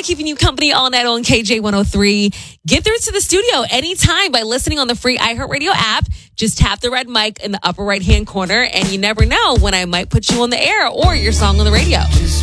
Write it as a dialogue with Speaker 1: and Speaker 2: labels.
Speaker 1: keeping you company all night on KJ103. Get through to the studio anytime by listening on the free iHeartRadio app. Just tap the red mic in the upper right-hand corner, and you never know when I might put you on the air or your song on the radio.